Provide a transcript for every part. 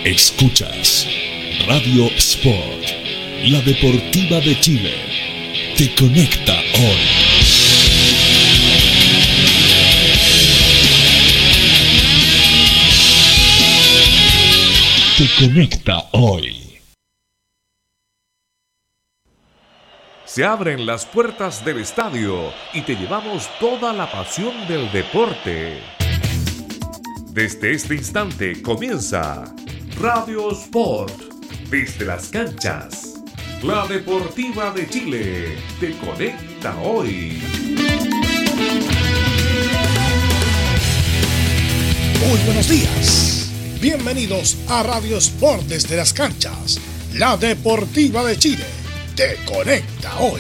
Escuchas Radio Sport, la deportiva de Chile. Te conecta hoy. Te conecta hoy. Se abren las puertas del estadio y te llevamos toda la pasión del deporte. Desde este instante comienza Radio Sport, desde las canchas. La deportiva de Chile te conecta hoy. Muy buenos días. Bienvenidos a Radio Sport desde las canchas. La deportiva de Chile te conecta hoy.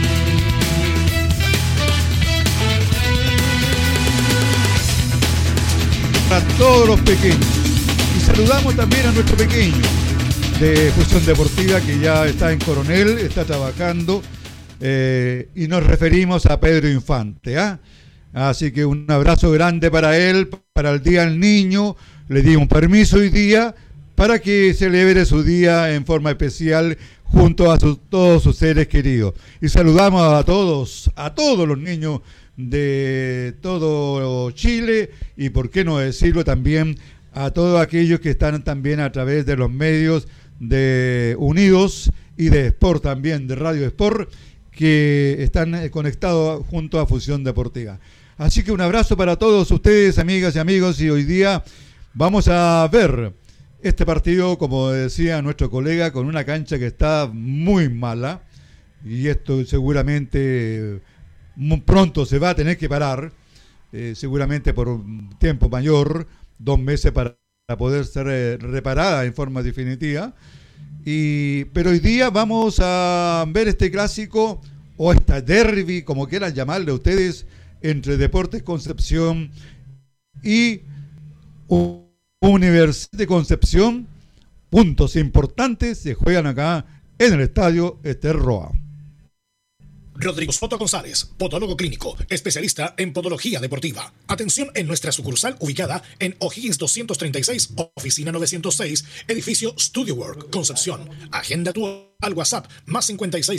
A todos los pequeños. Y saludamos también a nuestro pequeño de Fusión Deportiva que ya está en Coronel, está trabajando, y nos referimos a Pedro Infante, ¿ah? Así que un abrazo grande para él, para el Día del Niño. Le di un permiso hoy día para que celebre su día en forma especial junto a todos sus seres queridos. Y saludamos a todos los niños de todo Chile y, por qué no decirlo, también a todos aquellos que están también a través de los medios de Unidos y de Sport también, de Radio Sport, que están conectados junto a Fusión Deportiva. Así que un abrazo para todos ustedes, amigas y amigos, y hoy día vamos a ver este partido, como decía nuestro colega, con una cancha que está muy mala, y esto seguramente muy pronto se va a tener que parar, seguramente por un tiempo mayor, 2 meses para poder ser reparada en forma definitiva. Pero hoy día vamos a ver este clásico, o esta derbi, como quieran llamarle ustedes, entre Deportes Concepción y Universidad de Concepción. Puntos importantes se juegan acá en el estadio Ester Roa. Rodrigo Soto González, podólogo clínico, especialista en podología deportiva. Atención en nuestra sucursal ubicada en O'Higgins 236, oficina 906, edificio Studio Work, Concepción. Agenda tu al WhatsApp más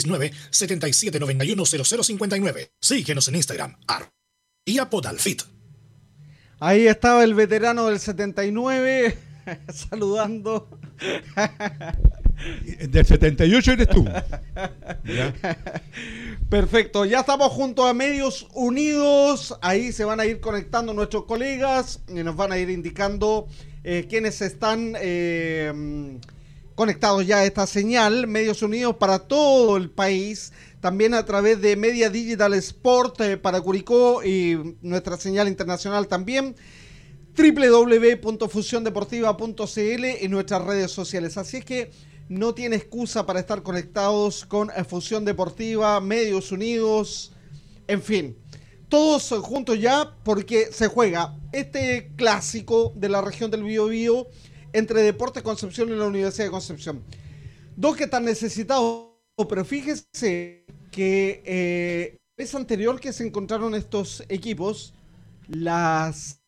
569-7791-0059. Síguenos en Instagram, y a Podalfit. Ahí estaba el veterano del 79 saludando. Del 78 eres tú. ¿Ya? Perfecto, ya estamos junto a Medios Unidos. Ahí se van a ir conectando nuestros colegas y nos van a ir indicando quiénes están conectados ya a esta señal. Medios Unidos para todo el país, también a través de Media Digital Sport para Curicó y nuestra señal internacional también, www.fusiondeportiva.cl y nuestras redes sociales. Así es que no tiene excusa para estar conectados con Fusión Deportiva, Medios Unidos, en fin, todos juntos ya, porque se juega este clásico de la región del Biobío entre Deportes Concepción y la Universidad de Concepción. Dos que están necesitados, pero fíjese que la vez anterior que se encontraron estos equipos, las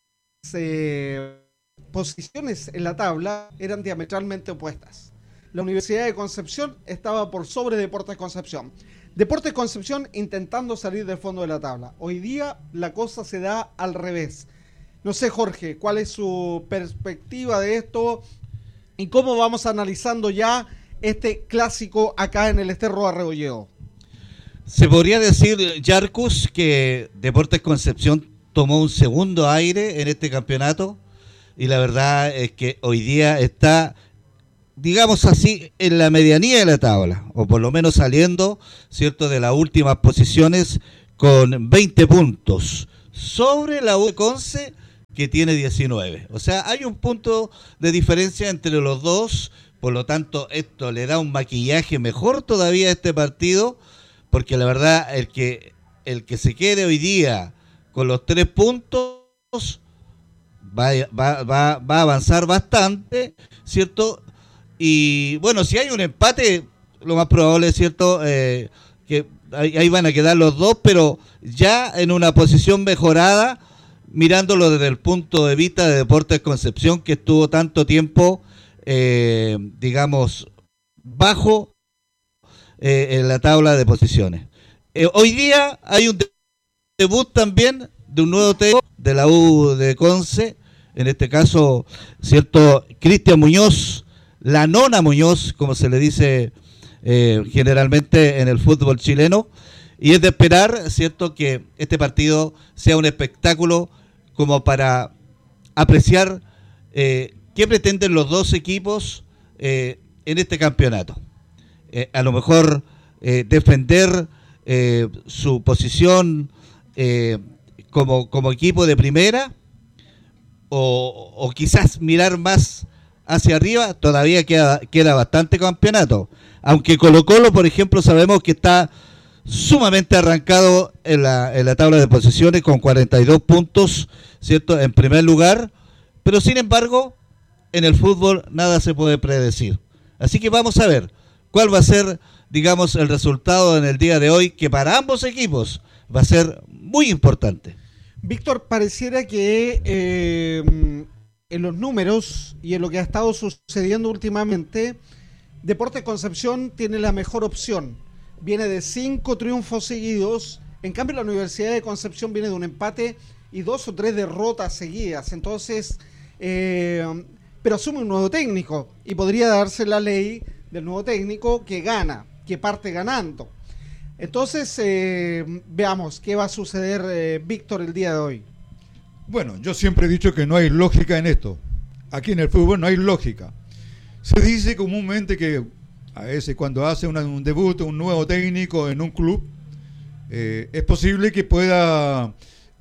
posiciones en la tabla eran diametralmente opuestas. La Universidad de Concepción estaba por sobre Deportes Concepción. Deportes Concepción intentando salir del fondo de la tabla. Hoy día la cosa se da al revés. No sé, Jorge, ¿cuál es su perspectiva de esto? ¿Y cómo vamos analizando ya este clásico acá en el Ester Roa Rebolledo? Se podría decir, Yarcus, que Deportes Concepción tomó un segundo aire en este campeonato y la verdad es que hoy día está, digamos así, en la medianía de la tabla, o por lo menos saliendo, ¿cierto?, de las últimas posiciones con 20 puntos sobre la U de Conce, que tiene 19. O sea, hay un punto de diferencia entre los dos, por lo tanto, esto le da un maquillaje mejor todavía a este partido, porque la verdad, el que se quede hoy día con los 3 puntos va a avanzar bastante, ¿cierto? Y bueno, si hay un empate, lo más probable es cierto que ahí van a quedar los dos, pero ya en una posición mejorada, mirándolo desde el punto de vista de Deportes Concepción, que estuvo tanto tiempo digamos, bajo en la tabla de posiciones. Hoy día hay un debut también de un nuevo técnico de la U de Conce, en este caso, cierto, Cristian Muñoz, la nona Muñoz, como se le dice generalmente en el fútbol chileno, y es de esperar, cierto, que este partido sea un espectáculo como para apreciar qué pretenden los dos equipos en este campeonato. A lo mejor defender su posición como equipo de primera, o quizás mirar más hacia arriba. Todavía queda bastante campeonato, aunque Colo-Colo, por ejemplo, sabemos que está sumamente arrancado en la tabla de posiciones con 42 puntos, ¿cierto?, en primer lugar, pero sin embargo en el fútbol nada se puede predecir, así que vamos a ver cuál va a ser, digamos, el resultado en el día de hoy, que para ambos equipos va a ser muy importante. Víctor, pareciera que en los números y en lo que ha estado sucediendo últimamente, Deportes Concepción tiene la mejor opción. Viene de 5 triunfos seguidos, en cambio la Universidad de Concepción viene de un empate y 2 o 3 derrotas seguidas. Entonces, pero asume un nuevo técnico y podría darse la ley del nuevo técnico que gana, que parte ganando. Entonces, veamos qué va a suceder, Víctor, el día de hoy. Bueno, yo siempre he dicho que no hay lógica en esto. Aquí en el fútbol no hay lógica. Se dice comúnmente que a veces cuando hace un debut, un nuevo técnico en un club, es posible que pueda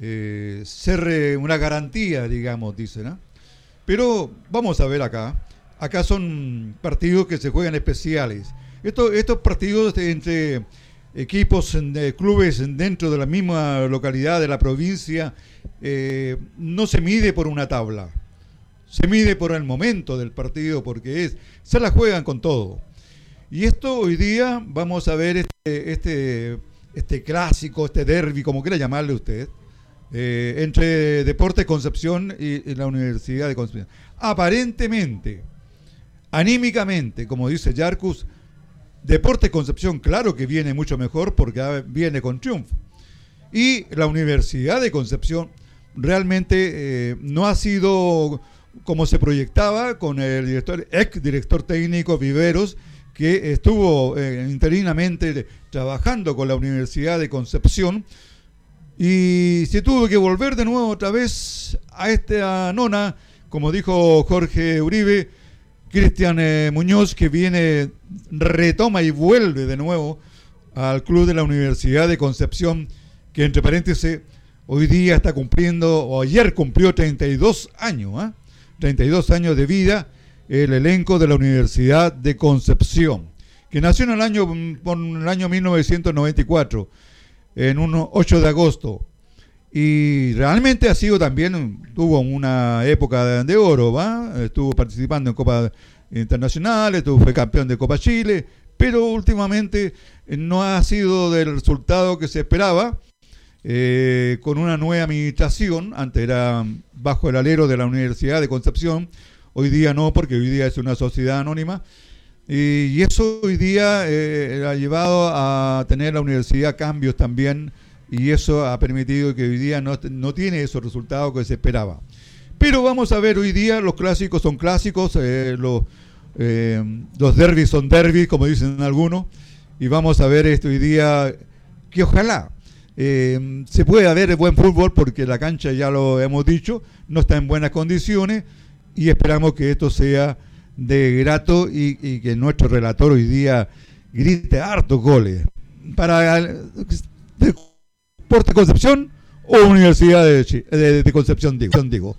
ser una garantía, digamos, dicen, ¿no? Pero vamos a ver acá. Acá son partidos que se juegan especiales. Estos partidos entre equipos, clubes dentro de la misma localidad de la provincia, no se mide por una tabla. Se mide por el momento del partido, porque se la juegan con todo. Y esto hoy día vamos a ver este clásico, este derbi, como quiera llamarle usted, entre Deportes Concepción y la Universidad de Concepción. Aparentemente, anímicamente, como dice Yarcus, Deportes Concepción, claro que viene mucho mejor porque viene con triunfo. Y la Universidad de Concepción realmente no ha sido como se proyectaba con el ex director técnico Viveros, que estuvo interinamente trabajando con la Universidad de Concepción y se tuvo que volver de nuevo otra vez a esta nona, como dijo Jorge Uribe, Cristian Muñoz, que retoma y vuelve de nuevo al club de la Universidad de Concepción, que entre paréntesis hoy día está cumpliendo, o ayer cumplió 32 años, 32 años de vida, el elenco de la Universidad de Concepción, que nació en el año 1994, en un 8 de agosto, y realmente ha sido también, tuvo una época de oro, estuvo participando en Copas Internacionales, fue campeón de Copa Chile, pero últimamente no ha sido del resultado que se esperaba, con una nueva administración. Antes era bajo el alero de la Universidad de Concepción, hoy día no, porque hoy día es una sociedad anónima, y eso hoy día ha llevado a tener la universidad cambios también, y eso ha permitido que hoy día no tiene esos resultados que se esperaba. Pero vamos a ver, hoy día los clásicos son clásicos, los derbis son derbis, como dicen algunos, y vamos a ver esto hoy día, que ojalá se pueda ver buen fútbol, porque la cancha, ya lo hemos dicho, no está en buenas condiciones, y esperamos que esto sea de grato y que nuestro relator hoy día grite hartos goles para Deportes Concepción o Universidad de Concepción, digo.